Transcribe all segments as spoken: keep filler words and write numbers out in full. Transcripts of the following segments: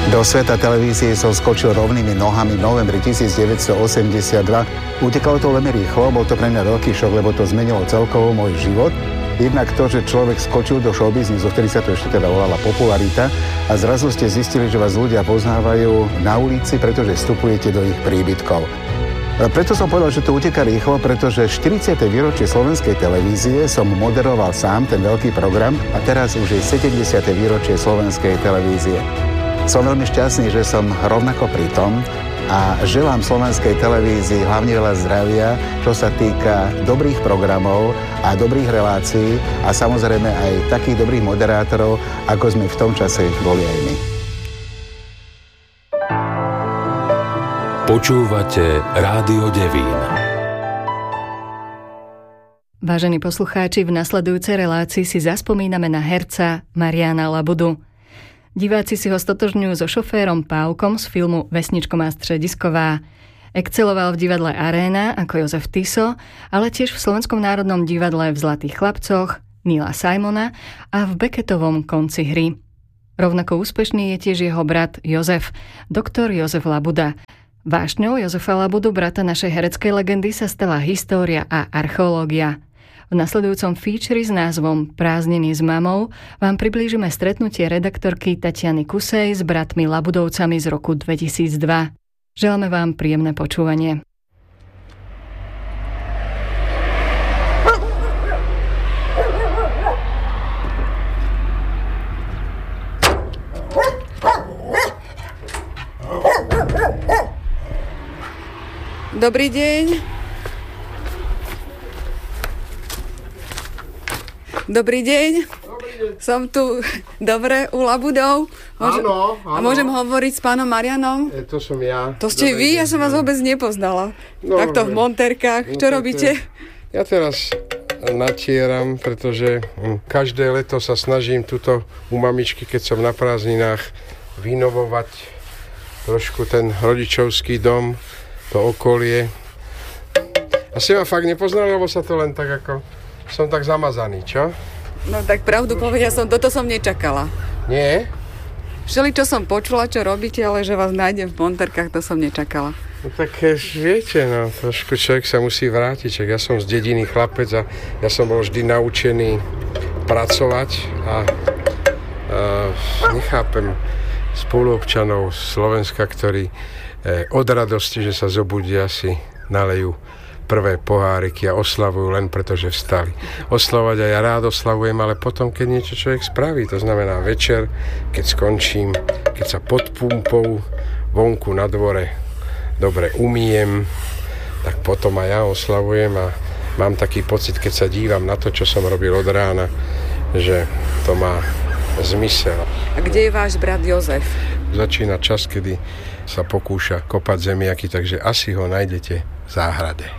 Do sveta televízie som skočil rovnými nohami v novembri devätnásťstoosemdesiatdva. Utekalo to veľmi rýchlo, bol to pre mňa veľký šok, lebo to zmenilo celkovo môj život. Jednak to, že človek skočil do showbiznisu, vtedy sa to ešte teda volala popularita, a zrazu ste zistili, že vás ľudia poznávajú na ulici, pretože vstupujete do ich príbytkov. Preto som povedal, že to uteká rýchlo, pretože štyridsiate výročie slovenskej televízie som moderoval sám, ten veľký program, a teraz už je sedemdesiate výročie slovenskej televízie. Som veľmi šťastný, že som rovnako pri tom a želám slovenskej televízii hlavne veľa zdravia, čo sa týka dobrých programov a dobrých relácií a samozrejme aj takých dobrých moderátorov, ako sme v tom čase boli aj my. Počúvate Rádio Devín. Vážení poslucháči, v nasledujúcej relácii si zaspomíname na herca Mariana Labudu. Diváci si ho stotožňujú so šoférom Pávkom z filmu Vesničko má stredisková. Exceloval v divadle Aréna ako Jozef Tiso, ale tiež v Slovenskom národnom divadle v Zlatých chlapcoch, Nila Simona a v Beckettovom Konci hry. Rovnako úspešný je tiež jeho brat Jozef, doktor Jozef Labuda. Vášňou Jozefa Labudu, brata našej hereckej legendy, sa stala história a archeológia. V nasledujúcom feature s názvom Prázdniny s mamou vám priblížime stretnutie redaktorky Tatiany Kusej s bratmi Labudovcami z roku dvetisícdva. Želáme vám príjemné počúvanie. Dobrý deň. Dobrý deň. Dobrý deň. Som tu dobre u Labudov. Môže... Áno, áno. A môžem hovoriť s pánom Marianom? E, to som ja. To ste Dobrý vy? deň. Ja som vás vôbec nepoznala. No, Takto v monterkách. no, Čo tak robíte? to- Ja teraz natieram, pretože hm, každé leto sa snažím tuto u mamičky, keď som na prázdninách, vynovovať trošku ten rodičovský dom, to okolie. Asi ma fakt nepoznali, lebo sa to len tak ako... Som tak zamazaný, čo? No tak pravdu povedia som, toto som nečakala. Nie? Všeli, čo som počula, čo robíte, ale že vás nájdem v monterkách, to som nečakala. No tak eh, viete, no, trošku človek sa musí vrátiť. Čak ja som z dediny chlapec a ja som bol vždy naučený pracovať a, a nechápem spoluobčanov Slovenska, ktorí eh, od radosti, že sa zobudia, si nalejú prvé poháriky a oslavujú len preto, že vstali. Oslavovať aj ja rád oslavujem, ale potom, keď niečo človek spraví, to znamená večer, keď skončím, keď sa pod pumpou vonku na dvore dobre umýjem, tak potom aj ja oslavujem a mám taký pocit, keď sa dívam na to, čo som robil od rána, že to má zmysel. A kde je váš brat Jozef? Začína čas, kedy sa pokúša kopať zemiaky, takže asi ho nájdete v záhrade.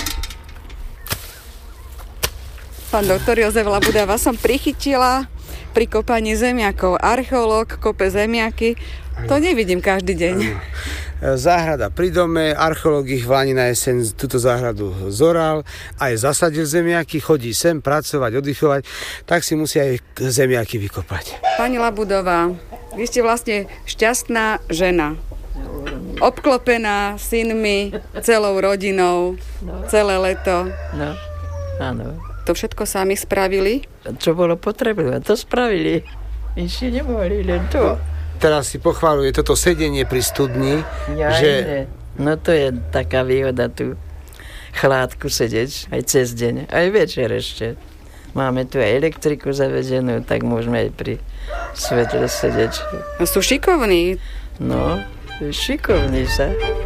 Pán doktor Jozef Labuda, vás som prichytila pri kopaní zemiakov. Archeológ kope zemiaky. To nevidím každý deň. Záhrada pri dome, archeológ ich v Lani na jeseň túto záhradu zoral, aj zasadil zemiaky, chodí sem pracovať, oddychovať, tak si musí aj zemiaky vykopať. Pani Labudová, vy ste vlastne šťastná žena. Obklopená synmi, celou rodinou, celé leto. No, áno. To všetko sami spravili? Čo bolo potrebné, to spravili. Ešte nemohli, len to. Teraz si pochváluje toto sedenie pri studni, Ja, že... ne. No to je taká výhoda tu. Chládku sedieť aj cez deň, aj večer ešte. Máme tu aj elektriku zavedenú, tak môžeme aj pri svetle sedieť. Sú šikovní. No, šikovní sa.